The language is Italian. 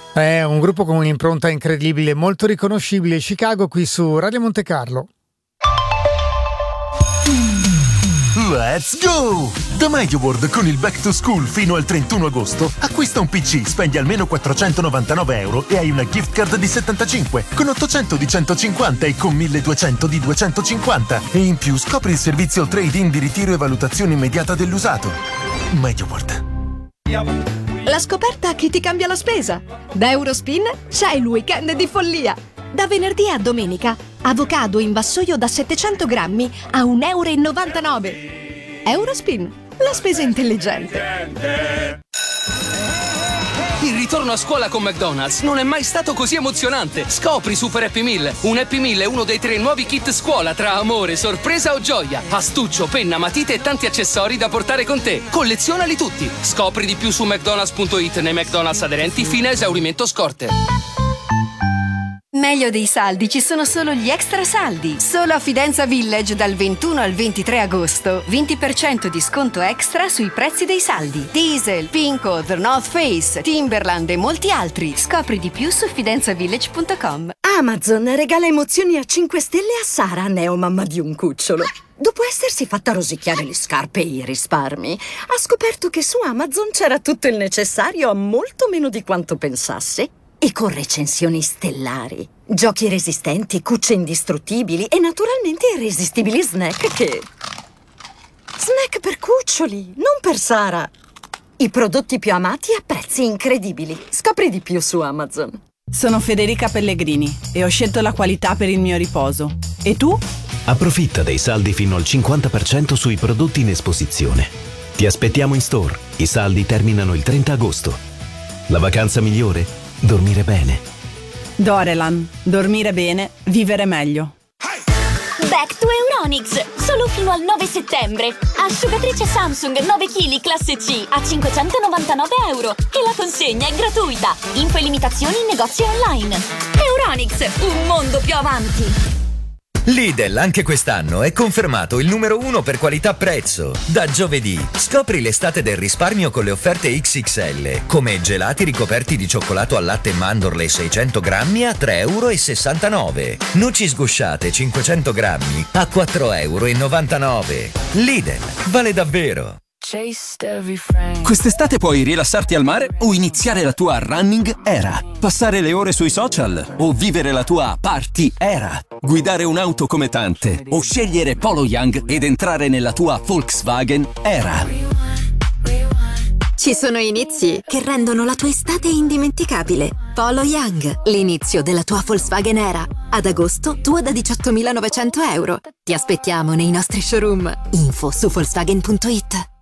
È un gruppo con un'impronta incredibile, molto riconoscibile. Chicago qui su Radio Monte Carlo. Let's go! Da MediaWorld con il Back to School fino al 31 agosto acquista un PC, spendi almeno €499 e hai una gift card di 75, con 800 di 150 e con 1200 di 250. E in più scopri il servizio trade-in di ritiro e valutazione immediata dell'usato. MediaWorld. La scoperta che ti cambia la spesa. Da Eurospin c'è il weekend di follia. Da venerdì a domenica, avocado in vassoio da 700 grammi a €1,99. Eurospin, la spesa intelligente. Il ritorno a scuola con McDonald's non è mai stato così emozionante. Scopri Super Happy Meal. Un Happy Meal è uno dei 3 nuovi kit scuola tra amore, sorpresa o gioia. Astuccio, penna, matite e tanti accessori da portare con te. Collezionali tutti. Scopri di più su mcdonalds.it nei McDonald's aderenti fino a esaurimento scorte. Meglio dei saldi ci sono solo gli extra saldi. Solo a Fidenza Village dal 21 al 23 agosto. 20% di sconto extra sui prezzi dei saldi. Diesel, Pinko, The North Face, Timberland e molti altri. Scopri di più su fidenzavillage.com. Amazon regala emozioni a 5 stelle a Sara, neomamma di un cucciolo. Dopo essersi fatta rosicchiare le scarpe e i risparmi, ha scoperto che su Amazon c'era tutto il necessario a molto meno di quanto pensasse. E con recensioni stellari, giochi resistenti, cucce indistruttibili e naturalmente irresistibili snack che... Snack per cuccioli, non per Sara. I prodotti più amati a prezzi incredibili. Scopri di più su Amazon. Sono Federica Pellegrini e ho scelto la qualità per il mio riposo. E tu? Approfitta dei saldi fino al 50% sui prodotti in esposizione. Ti aspettiamo in store. I saldi terminano il 30 agosto. La vacanza migliore? Dormire bene. Dorelan. Dormire bene, vivere meglio. Back to Euronics, solo fino al 9 settembre. Asciugatrice Samsung 9 kg classe C a €599 e la consegna è gratuita. Info e limitazioni in negozi online. Euronics, un mondo più avanti. Lidl anche quest'anno è confermato il numero 1 per qualità-prezzo. Da giovedì scopri l'estate del risparmio con le offerte XXL, come gelati ricoperti di cioccolato al latte e mandorle 600 grammi a €3,69. Noci sgusciate 500 grammi a €4,99. Lidl, vale davvero. Quest'estate puoi rilassarti al mare o iniziare la tua running era, passare le ore sui social o vivere la tua party era, guidare un'auto come tante o scegliere Polo Young ed entrare nella tua Volkswagen era. Ci sono inizi che rendono la tua estate indimenticabile. Polo Young, l'inizio della tua Volkswagen era. Ad agosto, tua da €18.900. Ti aspettiamo nei nostri showroom. Info su Volkswagen.it.